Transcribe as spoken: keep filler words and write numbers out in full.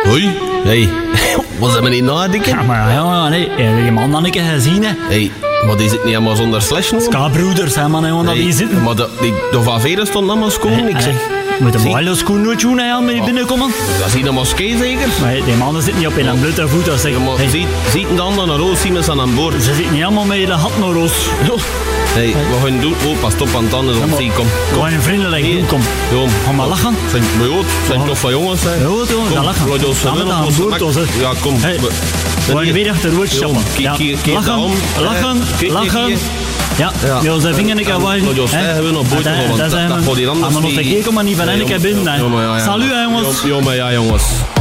Hoi. Hey. Was dat meneer Nadikken? Ja, maar ja, nee. Heb je man dan een keer gezien, hè? Hey, maar die zit niet helemaal zonder slashen? Ska-broeders, hè, man, hè, dat die zitten. Maar de, die, de Van Veren stond allemaal schoon, ik zeg. Moet de mooie schoen nooit doen, hè, met die binnenkomen? Dat is hier een moskee zeker? Maar die mannen zitten niet op in een blote voet, als zeggen. Maar ziet, ziet de anderen naar roos, zien we ze aan boord. Ze zitten niet allemaal met de hat naar roos. Hey, wat gaan we doen? Oh, pas op aan het tanden, op zee, kom. Kom een vriendelijk doen, kom. Kom. Ga maar lachen. Zijn, maar joh, zijn toch van jongens, hè? Ja, jongens, ga lachen. Laat ons Gaan we aan boord, ons, hè? Ja, kom. Hey, we gaan weer achteruit stappen. Ja, lachen, lachen, lachen. Ja, ja, onze vinger ik aan Jos, hebben we nog boot gewoon, want dat gaat die anders niet. Maar nog een keer, kom maar niet van een keer binnen. Salut, jongens. Jongen, ja, jongens.